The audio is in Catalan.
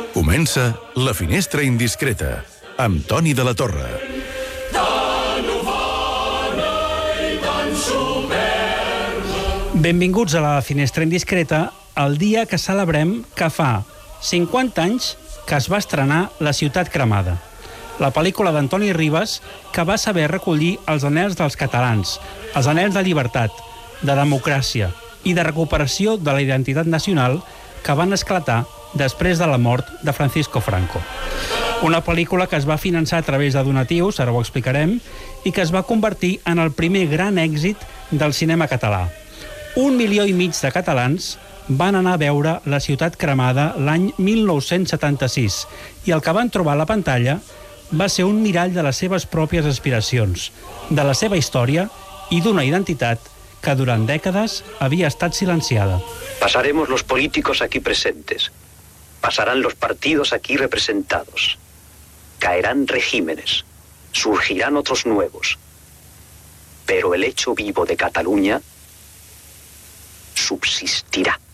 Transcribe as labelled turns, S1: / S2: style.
S1: Comença La Finestra Indiscreta, amb Toni de la Torre.
S2: Benvinguts a La Finestra Indiscreta, el dia que celebrem que fa 50 anys que es va estrenar La ciutat cremada, la pel·lícula d'Antoni Ribas que va saber recollir els anhels dels catalans, els anhels de llibertat, de democràcia i de recuperació de la identitat nacional que van esclatar després de la mort de Francisco Franco. Una pel·lícula que es va finançar a través de donatius, ara ho explicarem, i que es va convertir en el primer gran èxit del cinema català. 1,5 milió de catalans van anar a veure La ciutat cremada l'any 1976 i el que van trobar a la pantalla va ser un mirall de les seves pròpies aspiracions, de la seva història i d'una identitat que durant dècades havia estat silenciada.
S3: Pasaremos los políticos aquí presentes. Pasarán los partidos aquí representados. Caerán regímenes. Surgirán otros nuevos. Pero el hecho vivo de Cataluña subsistirá.